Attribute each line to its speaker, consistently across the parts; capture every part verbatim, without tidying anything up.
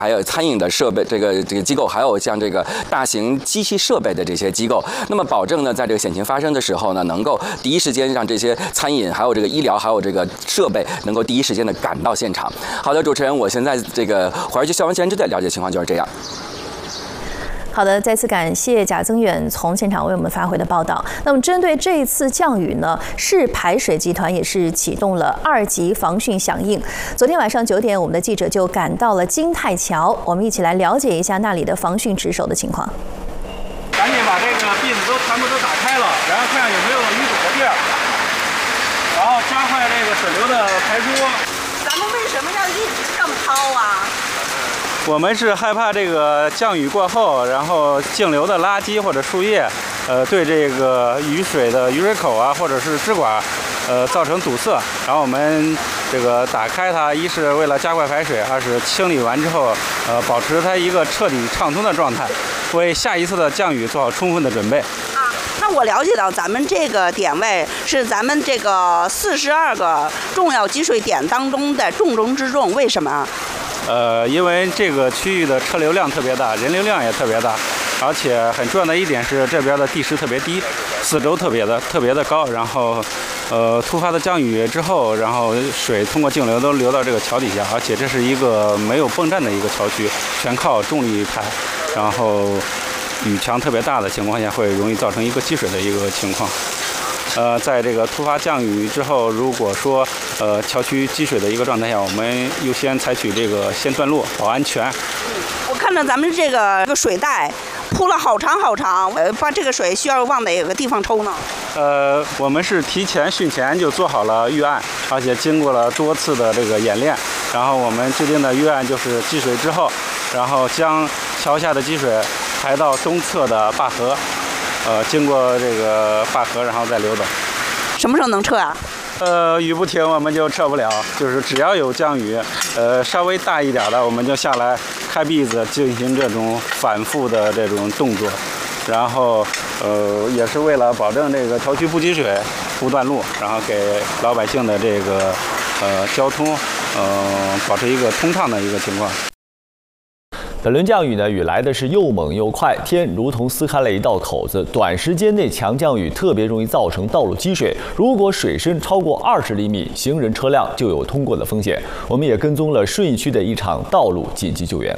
Speaker 1: 还有餐饮的设备，这个这个机构，还有像这个大型机器设备的这些机构，那么保证呢，在这个险情发生的时候呢，能够第一时间让这些餐饮、还有这个医疗、还有这个设备能够第一时间的赶到现场。好的，主持人，我现在这个华尔街消防前支队了解情况就是这样。
Speaker 2: 好的，再次感谢贾增远从现场为我们发回的报道。那么，针对这一次降雨呢，市排水集团也是启动了二级防汛响应。昨天晚上九点，我们的记者就赶到了金泰桥，我们一起来了解一下那里的防汛值守的情况。
Speaker 3: 赶紧把这个篦子都全部都打开了，然后看看有没有淤堵的地儿，然后加快这个水流的排出。
Speaker 4: 咱们为什么要一直这么掏啊？
Speaker 3: 我们是害怕这个降雨过后，然后径流的垃圾或者树叶，呃，对这个雨水的雨水口啊，或者是支管，呃，造成堵塞。然后我们这个打开它，一是为了加快排水，二是清理完之后，呃，保持它一个彻底畅通的状态，为下一次的降雨做好充分的准备。
Speaker 4: 啊，那我了解到咱们这个点位是咱们这个四十二个重要积水点当中的重中之重，为什么？
Speaker 3: 呃，因为这个区域的车流量特别大，人流量也特别大，而且很重要的一点是这边的地势特别低，四周特别的特别的高，然后，呃，突发的降雨之后，然后水通过径流都流到这个桥底下，而且这是一个没有泵站的一个桥区，全靠重力排，然后雨强特别大的情况下，会容易造成一个积水的一个情况。呃，在这个突发降雨之后，如果说呃桥区积水的一个状态下，我们优先采取这个先断路，保安全。
Speaker 4: 我看到咱们这个这个水带铺了好长好长，呃，把这个水需要往哪个地方抽呢？
Speaker 3: 呃，我们是提前汛前就做好了预案，而且经过了多次的这个演练，然后我们制定的预案就是积水之后，然后将桥下的积水排到东侧的坝河。呃，经过这个坝河，然后再流走。
Speaker 4: 什么时候能撤啊？
Speaker 3: 呃，雨不停，我们就撤不了。就是只要有降雨，呃，稍微大一点的，我们就下来开篦子进行这种反复的这种动作。然后，呃，也是为了保证这个桥区不积水、不断路，然后给老百姓的这个呃交通，呃，保持一个通畅的一个情况。
Speaker 5: 本轮降雨呢，雨来的是又猛又快，天如同撕开了一道口子。短时间内强降雨特别容易造成道路积水，如果水深超过二十厘米，行人车辆就有通过的风险。我们也跟踪了顺义区的一场道路紧急救援。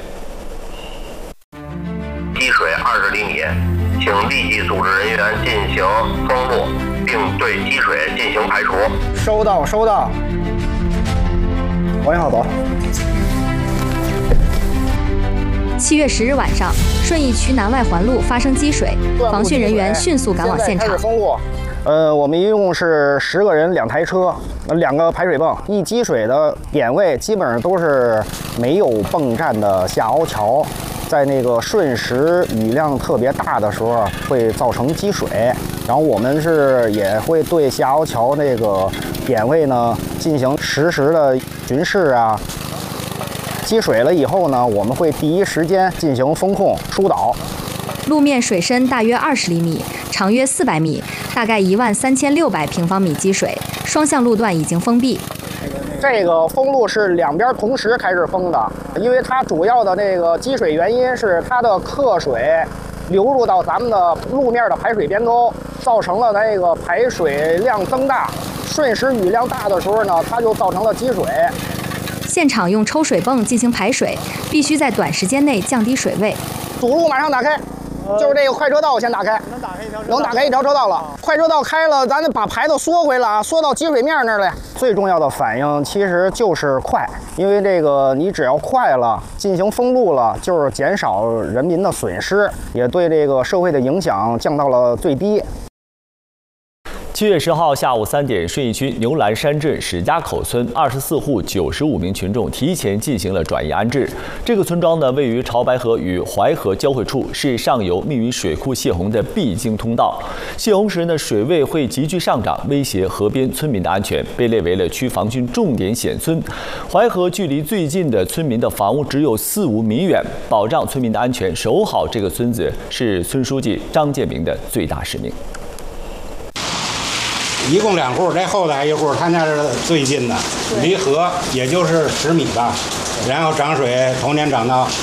Speaker 6: 积水二十厘米，请立即组织人员进行封路，并对积水进行排除。
Speaker 7: 收到，收到。往一号走。
Speaker 8: 七月十日晚上，顺义区南外环路发生积水，防汛人员迅速赶往现场。
Speaker 7: 封路。呃，我们一共是十个人，两台车，两个排水泵。易积水的点位基本上都是没有泵站的下凹桥，在那个瞬时雨量特别大的时候会造成积水。然后我们是也会对下凹桥那个点位呢进行实时的巡视啊。积水了以后呢，我们会第一时间进行风控疏导。
Speaker 8: 路面水深大约二十厘米，长约四百米，大概一万三千六百平方米积水，双向路段已经封闭。
Speaker 7: 这个封路是两边同时开始封的，因为它主要的那个积水原因是它的客水流入到咱们的路面的排水边沟，造成了那个排水量增大，瞬时雨量大的时候呢，它就造成了积水。
Speaker 8: 现场用抽水泵进行排水，必须在短时间内降低水位。
Speaker 7: 主路马上打开，就是这个快车道先打开，能打开一条车道，能打开一条车道了。快车道开了，咱把排子缩回来啊，缩到积水面那儿来。最重要的反应其实就是快，因为这个你只要快了，进行封路了，就是减少人民的损失，也对这个社会的影响降到了最低。
Speaker 5: 七月十号下午三点，顺义区牛栏山镇史家口村二十四户九十五名群众提前进行了转移安置。这个村庄呢，位于潮白河与淮河交汇处，是上游密云水库泄洪的必经通道。泄洪时呢，水位会急剧上涨，威胁河边村民的安全，被列为了区防汛重点险村。淮河距离最近的村民的房屋只有四五米远，保障村民的安全，守好这个村子是村书记张建明的最大使命。
Speaker 9: 一共两户，这后头还一户，他家是最近的，离河也就是十米吧。然后涨水，头年涨到